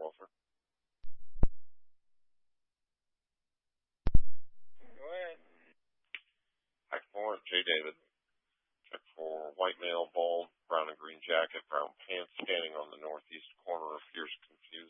Gopher. Go ahead. Hack 4, J. David. Check for white male, bald, brown and green jacket, brown pants, standing on the northeast corner, appears confused